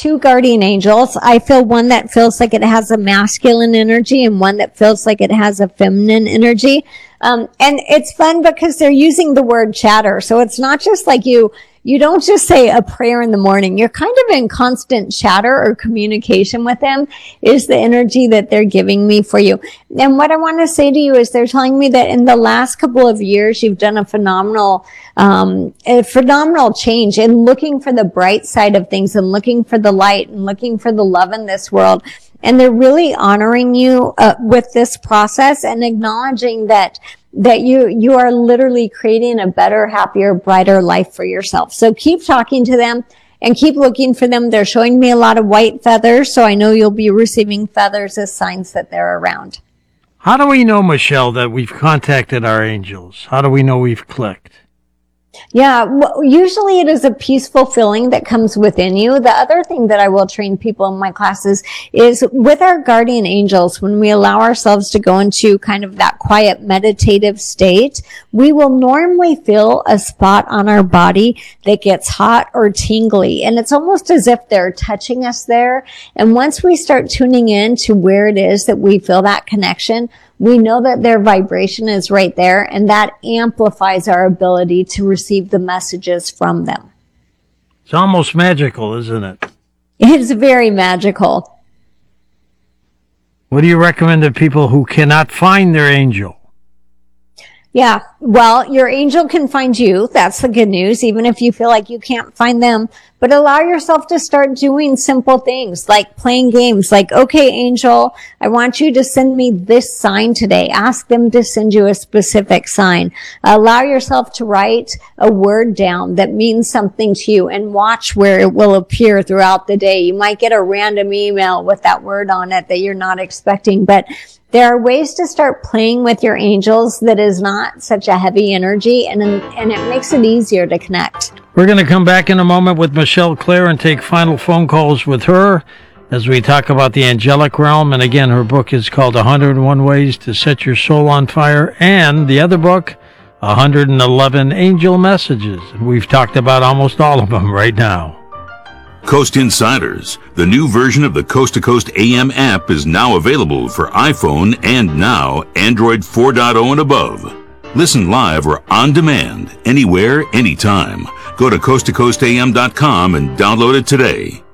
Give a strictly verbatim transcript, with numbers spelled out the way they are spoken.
two guardian angels. I feel one that feels like it has a masculine energy and one that feels like it has a feminine energy. Um, and it's fun because they're using the word chatter. So it's not just like you, you don't just say a prayer in the morning. You're kind of in constant chatter or communication with them is the energy that they're giving me for you. And what I want to say to you is they're telling me that in the last couple of years, you've done a phenomenal, um, a phenomenal change in looking for the bright side of things and looking for the light and looking for the love in this world. And they're really honoring you uh, with this process and acknowledging that that you you are literally creating a better, happier, brighter life for yourself. So keep talking to them and keep looking for them. They're showing me a lot of white feathers, so I know you'll be receiving feathers as signs that they're around. How do we know, Michelle, that we've contacted our angels? How do we know we've clicked? Yeah, well, usually it is a peaceful feeling that comes within you. The other thing that I will train people in my classes is with our guardian angels, when we allow ourselves to go into kind of that quiet meditative state, we will normally feel a spot on our body that gets hot or tingly. And it's almost as if they're touching us there. And once we start tuning in to where it is that we feel that connection, we know that their vibration is right there, and that amplifies our ability to receive the messages from them. It's almost magical, isn't it? It's very magical. What do you recommend to people who cannot find their angel? Yeah, well, your angel can find you. That's the good news, even if you feel like you can't find them. But allow yourself to start doing simple things like playing games like, okay, angel, I want you to send me this sign today. Ask them to send you a specific sign. Allow yourself to write a word down that means something to you and watch where it will appear throughout the day. You might get a random email with that word on it that you're not expecting, but there are ways to start playing with your angels that is not such a heavy energy, and and it makes it easier to connect. We're going to come back in a moment with Michelle Claire and take final phone calls with her as we talk about the angelic realm. And again, her book is called one hundred one Ways to Set Your Soul on Fire, and the other book, one hundred eleven Angel Messages. And we've talked about almost all of them right now. Coast Insiders, the new version of the Coast to Coast A M app, is now available for iPhone and now Android four point oh and above. Listen live or on demand, anywhere, anytime. Go to coast to coast a m dot com and download it today.